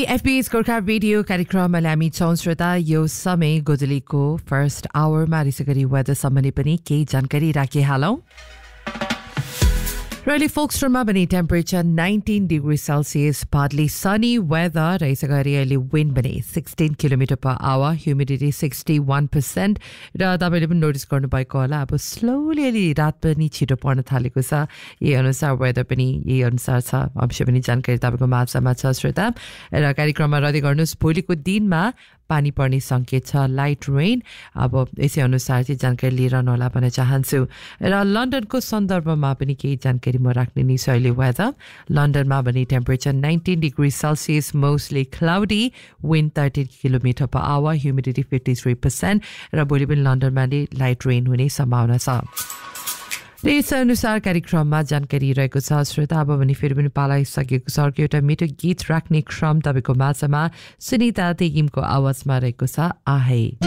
FB's Gorkha radio कार्यक्रममा हामी छौं श्रोता यो समय गोदलीको फर्स्ट आवरमा रिसगरी वेदर सम्बन्धी पनि केही जानकारी राखिहालौं Really, Folkestone bani temperature 19 degrees Celsius, partly sunny weather. Raisagari wind bani 16 km/h, humidity 61%. Ra tapaile pani notice garnu bhayeko hola abo slowly raat pani chito पर्न थालेको छ यही अनुसार वेदर पनि यही अनुसार छ अवश्य पनि जानकारी तपाईको माझमा छ श्रोता र कार्यक्रममा रहदै गर्नुस् भोलिको दिनमा पानी पर्ने संकेत छ लाइट रेन अब यसै अनुसार चाहिँ जानकारी लिएर होला भन्न चाहन्छु र लन्डनको सन्दर्भमा पनि केही जानकारी म राख्ने नि छ अहिले वेदर लन्डनमा पनि temperature 19 degree Celsius mostly cloudy wind 30 km/h humidity 53% र भोलि पनि लन्डनमा लाइट रेन हुने सम्भावना छ यस अनुसार कार्यक्रममा जानकारी रहेको छ श्रोता अब भने फेरि पनि पालाइसकेको छ अर्को एउटा मिठो गीत राख्ने क्रम तपाईको माझमा सुनिता तेगिमको आवाजमा रहेको छ आहे